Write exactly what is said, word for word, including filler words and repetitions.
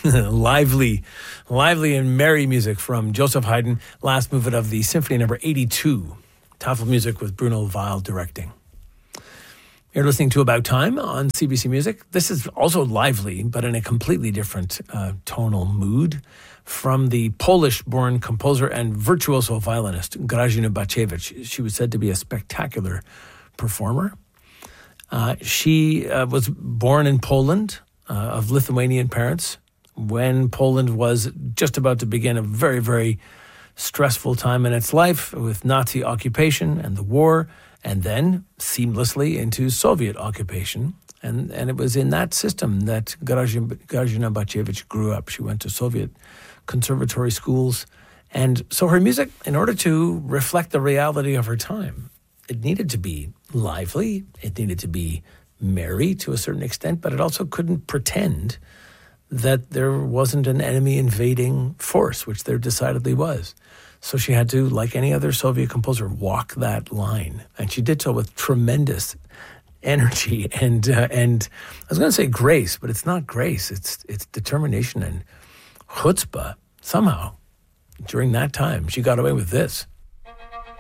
lively, lively and merry music from Joseph Haydn, last movement of the Symphony Number eighty-two, Tafelmusik with Bruno Weil directing. You're listening to About Time on C B C Music. This is also lively, but in a completely different uh, tonal mood, from the Polish-born composer and virtuoso violinist Grażyna Bacewicz. She was said to be a spectacular performer. Uh, she uh, was born in Poland, uh, of Lithuanian parents, when Poland was just about to begin a very, very stressful time in its life with Nazi occupation and the war, and then seamlessly into Soviet occupation. And and it was in that system that Grażyna, Grażyna Bacewicz grew up. She went to Soviet conservatory schools. And so her music, in order to reflect the reality of her time, it needed to be lively, it needed to be merry to a certain extent, but it also couldn't pretend that there wasn't an enemy invading force, which there decidedly was. So she had to, like any other Soviet composer, walk that line. And she did so with tremendous energy and, uh, and I was going to say grace, but it's not grace. It's, it's determination and chutzpah. Somehow, during that time, she got away with this.